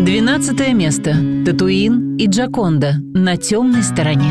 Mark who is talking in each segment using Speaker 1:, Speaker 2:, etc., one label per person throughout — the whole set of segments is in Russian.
Speaker 1: 12 место. Татуин и Джоконда «На темной стороне».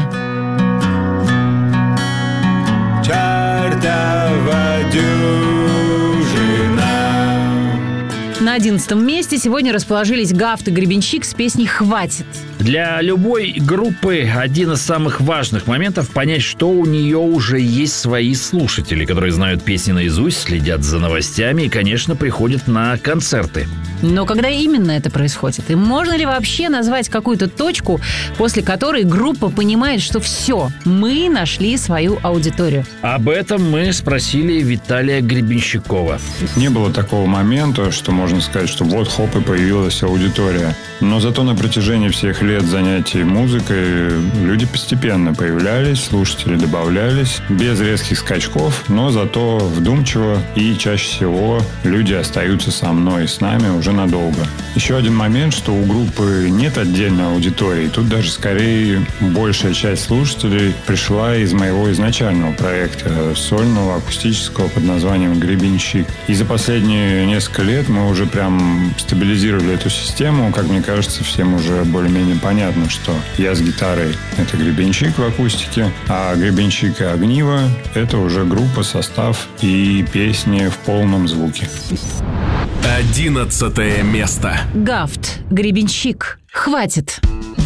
Speaker 2: Чертова дюжина.
Speaker 1: На 11 месте сегодня расположились Гафт и Гребенщик с песней «Хватит».
Speaker 3: Для любой группы один из самых важных моментов — понять, что у нее уже есть свои слушатели, которые знают песни наизусть, следят за новостями и, конечно, приходят на концерты.
Speaker 1: Но когда именно это происходит? И можно ли вообще назвать какую-то точку, после которой группа понимает, что все, мы нашли свою аудиторию?
Speaker 3: Об этом мы спросили Виталия Гребенщикова.
Speaker 4: Не было такого момента, что можно сказать, что вот хоп и появилась аудитория. Но зато на протяжении всех лет занятий музыкой люди постепенно появлялись, слушатели добавлялись, без резких скачков, но зато вдумчиво, и чаще всего люди остаются со мной, с нами уже надолго. Еще один момент, что у группы нет отдельной аудитории. Тут даже скорее большая часть слушателей пришла из моего изначального проекта, сольного, акустического, под названием «Гребенщик». И за последние несколько лет мы уже прям стабилизировали эту систему. Как мне кажется, всем уже более-менее понятно, что я с гитарой — это Гребенщик в акустике, а Гребенщик и Огниво — это уже группа, состав и песни в полном звуке.
Speaker 5: 11 место.
Speaker 1: Гафт, Гребенщик, «Хватит».